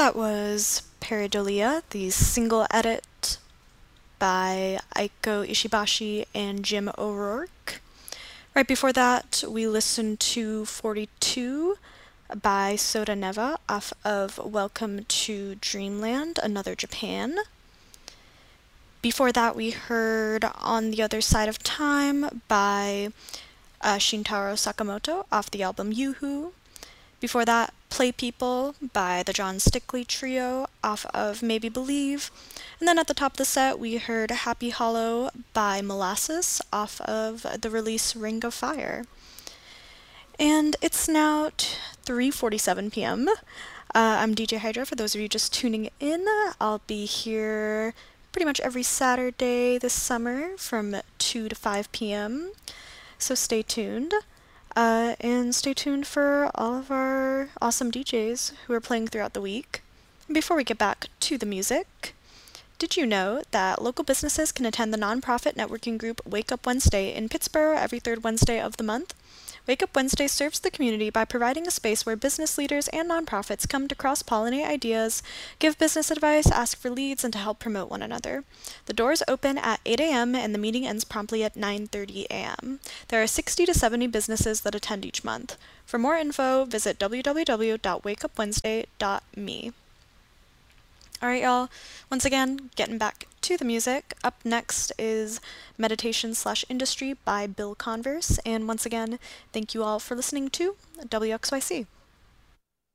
That was Pareidolia, the single edit by Aiko Ishibashi and Jim O'Rourke. Right before that, we listened to 42 by Soda Neva off of Welcome to Dreamland, Another Japan. Before that, we heard On the Other Side of Time by Shintaro Sakamoto off the album Yoo-Hoo. Before that, Play People by the John Stickley Trio off of Maybe Believe. And then at the top of the set, we heard Happy Hollow by Molasses off of the release Ring of Fire. And it's now 3:47 p.m. I'm DJ Hydra, for those of you just tuning in. I'll be here pretty much every Saturday this summer from 2 to 5 p.m. So stay tuned. And stay tuned for all of our awesome DJs who are playing throughout the week. And before we get back to the music, did you know that local businesses can attend the nonprofit networking group Wake Up Wednesday in Pittsburgh every third Wednesday of the month? Wake Up Wednesday serves the community by providing a space where business leaders and nonprofits come to cross-pollinate ideas, give business advice, ask for leads, and to help promote one another. The doors open at 8 a.m. and the meeting ends promptly at 9:30 a.m. There are 60 to 70 businesses that attend each month. For more info, visit www.wakeupwednesday.me. Alright, y'all. Once again, getting back to the music. Up next is Meditation/Industry by Bill Converse. And once again, thank you all for listening to WXYC.